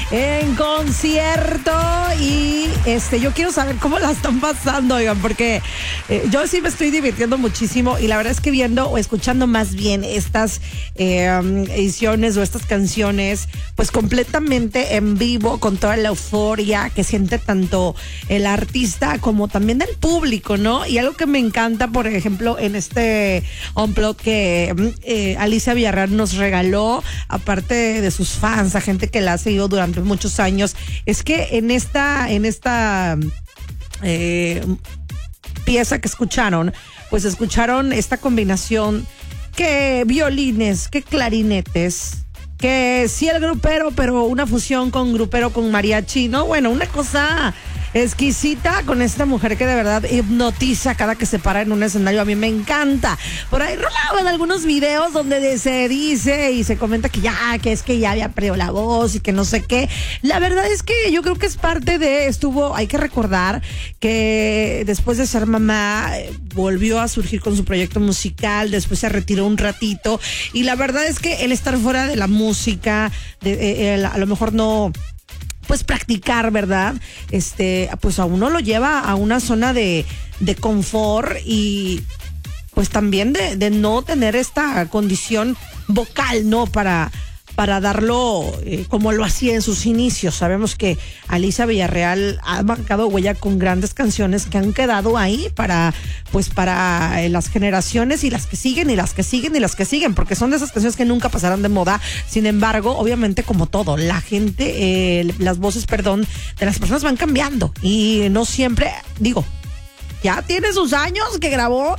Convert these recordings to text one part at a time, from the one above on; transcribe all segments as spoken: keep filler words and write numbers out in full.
en concierto y este yo quiero saber cómo la están pasando, oigan, porque eh, yo sí me estoy divirtiendo muchísimo y la verdad es que viendo o escuchando más bien estas eh, ediciones o estas canciones, pues completamente en vivo, con toda la euforia que siente tanto el artista como también el público, ¿no? Y algo que me encanta, por ejemplo, en este Unplugged que eh, Alicia Villarreal nos regaló, aparte de sus fans, a gente que la ha seguido durante muchos años, es que en esta, en esta eh, pieza que escucharon, pues escucharon esta combinación, que violines, que clarinetes, que sí el grupero, pero una fusión con grupero con mariachi, ¿no? Bueno, una cosa exquisita con esta mujer que de verdad hipnotiza cada que se para en un escenario. A mí me encanta. Por ahí rolaban algunos videos donde se dice y se comenta que ya, que es que ya había perdido la voz y que no sé qué. La verdad es que yo creo que es parte de, estuvo, hay que recordar que después de ser mamá volvió a surgir con su proyecto musical, después se retiró un ratito y la verdad es que el estar fuera de la música, de, eh, el, a lo mejor no... pues practicar, ¿verdad? Este, pues a uno lo lleva a una zona de, de confort y pues también de, de no tener esta condición vocal, ¿no? Para, para darlo eh, como lo hacía en sus inicios. Sabemos que Alicia Villarreal ha marcado huella con grandes canciones que han quedado ahí para, pues para eh, las generaciones y las que siguen y las que siguen y las que siguen, porque son de esas canciones que nunca pasarán de moda. Sin embargo, obviamente como todo, la gente, eh, las voces, perdón, de las personas van cambiando y no siempre, digo, ya tiene sus años que grabó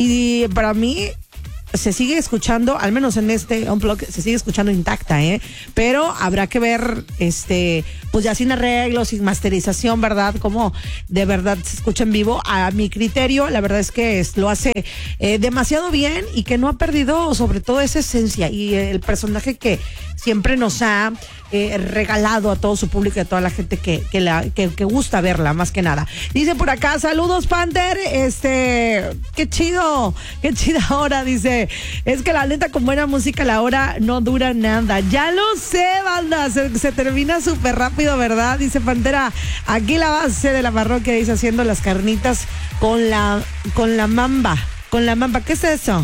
y para mí se sigue escuchando, al menos en este Unplugged, se sigue escuchando intacta, ¿eh? Pero habrá que ver, este, pues ya sin arreglos, sin masterización, ¿verdad? Como de verdad se escucha en vivo. A mi criterio, la verdad es que es, lo hace eh, demasiado bien y que no ha perdido sobre todo esa esencia y el personaje que siempre nos ha eh, regalado a todo su público y a toda la gente que, que, la, que, que gusta verla, más que nada. Dice por acá, saludos Panther, este, qué chido, qué chida hora, dice, es que la neta con buena música la hora no dura nada. Ya lo sé, banda, se, se termina súper rápido, ¿verdad? Dice Pantera, aquí la base de la parroquia, dice, haciendo las carnitas con la, con la mamba, con la mamba, ¿qué es eso?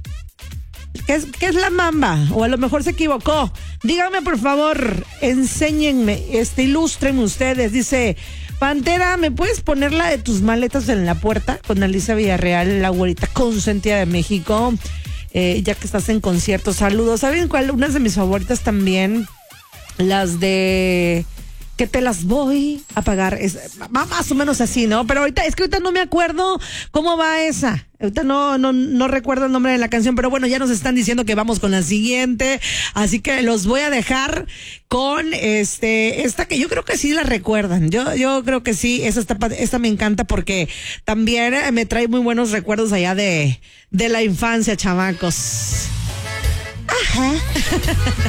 ¿Qué es, ¿Qué es la mamba? O a lo mejor se equivocó. Díganme, por favor, enséñenme, este, ilústrenme ustedes. Dice, Pantera, ¿me puedes poner la de tus maletas en la puerta? Con Alicia Villarreal, la güerita consentida de México. Eh, ya que estás en concierto, saludos. ¿Saben cuál? Unas de mis favoritas también, las de... que te las voy a pagar, es, va más o menos así, ¿no? Pero ahorita, es que ahorita no me acuerdo cómo va esa, ahorita no, no, no recuerdo el nombre de la canción, pero bueno, ya nos están diciendo que vamos con la siguiente, así que los voy a dejar con este, esta que yo creo que sí la recuerdan, yo, yo creo que sí, esta, esta, esta me encanta porque también me trae muy buenos recuerdos allá de, de la infancia, chamacos. Ajá.